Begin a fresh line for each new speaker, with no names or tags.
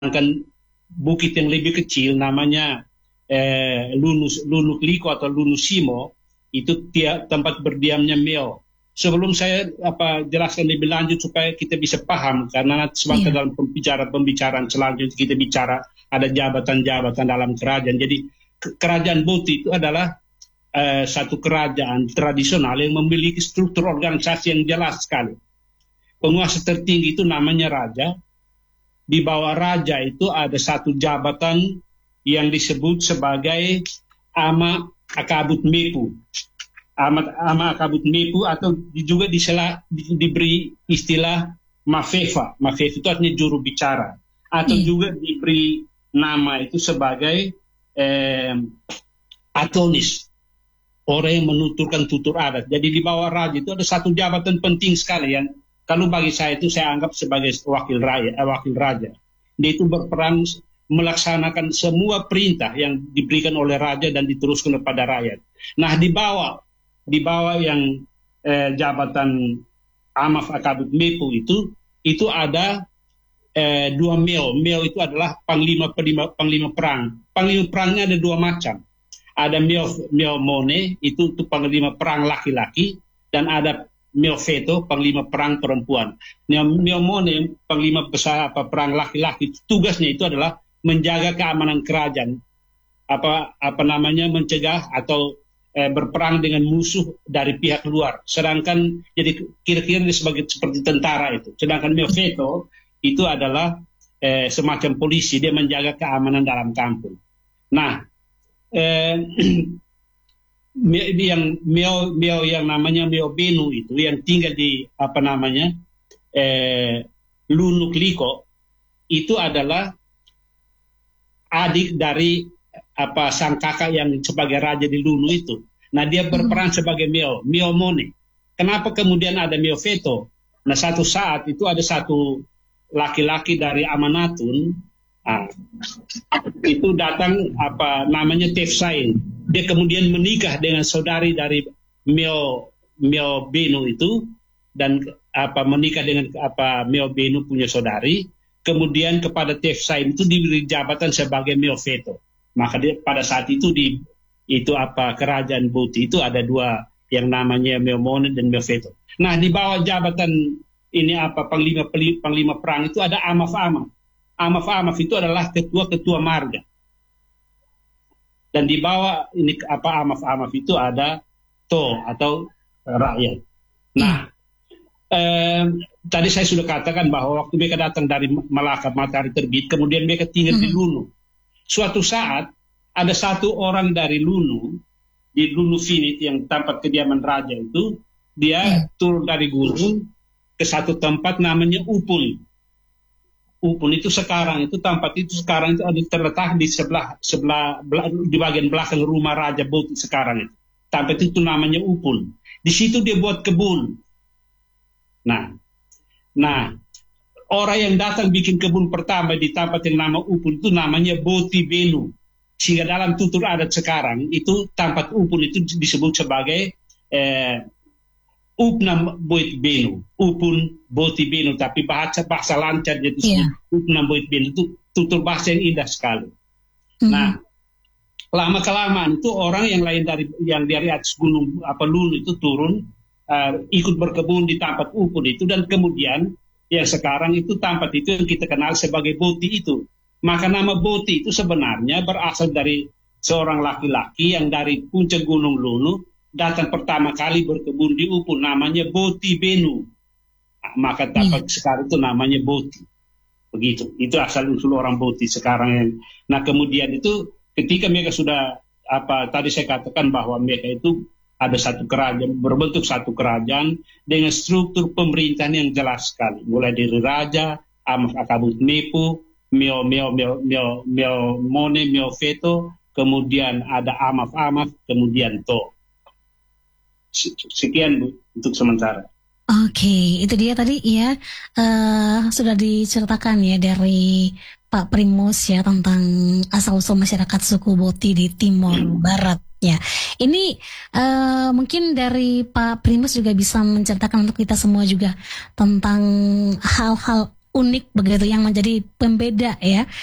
sedangkan bukit yang lebih kecil namanya Lunu Kliko atau Lunu Simo itu tempat berdiamnya Meo. Sebelum saya jelaskan lebih lanjut supaya kita bisa paham, karena sebab dalam pembicaraan selanjutnya kita bicara ada jabatan-jabatan dalam kerajaan. Jadi kerajaan Boti itu adalah satu kerajaan tradisional yang memiliki struktur organisasi yang jelas sekali. Penguasa tertinggi itu namanya raja. Di bawah raja itu ada satu jabatan yang disebut sebagai Ama Akabut Mepu. Ama Akabut Mepu atau juga diberi istilah Mafefa. Mafefa itu artinya juru bicara. Atau juga diberi nama itu sebagai Atonis. Orang yang menuturkan tutur adat. Jadi di bawah raja itu ada satu jabatan penting sekali yang kalau bagi saya itu saya anggap sebagai wakil raja. Dia itu berperan melaksanakan semua perintah yang diberikan oleh raja dan diteruskan kepada rakyat. Nah di bawah yang jabatan Amaf Akabut Mepu itu ada dua Meo. Meo itu adalah panglima perang. Panglima perangnya ada dua macam. Ada Meo Mone itu panglima perang laki-laki, dan ada Meo Feto panglima perang perempuan. Meo Mone panglima besar perang laki-laki, tugasnya itu adalah menjaga keamanan kerajaan, mencegah atau berperang dengan musuh dari pihak luar. Sedangkan jadi kira-kira seperti tentara itu. Sedangkan Meo Feto itu adalah semacam polisi, dia menjaga keamanan dalam kampung. Nah, Meo yang namanya Meo Benu itu yang tinggal di Lunu Kliko itu adalah adik dari sang kakak yang sebagai raja di Lunu itu. Nah dia berperan sebagai Meo Mone. Kenapa kemudian ada Meo Feto? Nah satu saat itu ada satu laki-laki dari Amanatun itu datang Tefsain. Dia kemudian menikah dengan saudari dari Meo Benu itu, dan menikah dengan Meo Benu punya saudari. Kemudian kepada Tefsain itu diberi jabatan sebagai Meo Feto. Maka pada saat itu kerajaan Boti itu ada dua yang namanya Meo Mone dan Meo Feto. Nah di bawah jabatan ini panglima perang itu ada Amaf-Amaf. Amaf-Amaf itu adalah ketua marga. Dan di bawah ini Amaf-Amaf itu ada To atau rakyat. Nah, tadi saya sudah katakan bahwa waktu mereka datang dari Malaka matahari terbit, kemudian mereka tinggal di Lunu. Suatu saat ada satu orang dari Lunu, di Lunu Finit yang tempat kediaman raja itu, dia turun dari gunung ke satu tempat namanya Upun. Upun itu sekarang itu tempat itu sekarang itu ada terletak di sebelah di bagian belakang rumah Raja Boti sekarang itu. Tempat itu namanya Upun. Di situ dia buat kebun. Nah, orang yang datang bikin kebun pertama di tempat yang nama Upun itu namanya Boti Benu. Sehingga dalam tutur adat sekarang itu tempat Upun itu disebut sebagai Upnam Boit Benu, Upun Boti Benu, tapi bahasa lancar jadi Upnam Boit Benu itu tutur bahasa yang indah sekali. Nah, lama kelamaan itu orang yang lain dari atas gunung Lunu itu turun ikut berkebun di tempat Upun itu, dan kemudian yang sekarang itu tempat itu yang kita kenal sebagai Boti itu. Maka nama Boti itu sebenarnya berasal dari seorang laki-laki yang dari puncak gunung Lunu datang pertama kali berkebun di Upun, namanya Boti Benu. Maka tempat sekarang itu namanya Boti. Begitu. Itu asal usul orang Boti sekarang. Nah kemudian itu ketika mereka sudah tadi saya katakan bahwa mereka itu ada satu kerajaan, berbentuk satu kerajaan dengan struktur pemerintahan yang jelas sekali. Mulai dari raja, Amaf Akabut Mepu, Meo Mone, Meo Feto, kemudian ada Amaf, kemudian To. Sekian Bu untuk sementara.
Oke, itu dia tadi ya sudah diceritakan ya dari Pak Primus ya tentang asal-usul masyarakat suku Boti di Timor Barat ya. Ini mungkin dari Pak Primus juga bisa menceritakan untuk kita semua juga tentang hal-hal unik begitu yang menjadi pembeda ya